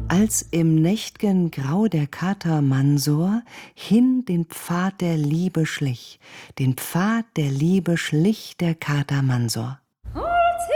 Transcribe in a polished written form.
Als im nächt'gen Grau der Kater Mansor hin den Pfad der Liebe schlich, den Pfad der Liebe schlich der Kater Mansor.